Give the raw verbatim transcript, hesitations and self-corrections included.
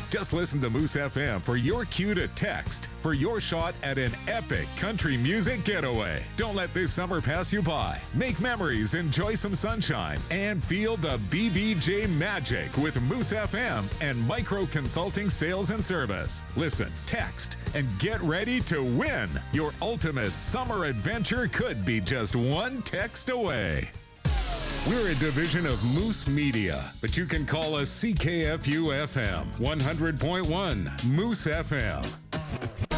Just listen to Moose F M for your cue to text for your shot at an epic country music getaway. Don't let this summer pass you by. Make memories, enjoy some sunshine, and feel the B V J magic with Moose F M and Micro Consulting Sales and Service. Listen, text, and get ready to win. Your ultimate summer adventure could be just one text away. We're a division of Moose Media, but you can call us C K F U F M one hundred point one Moose F M.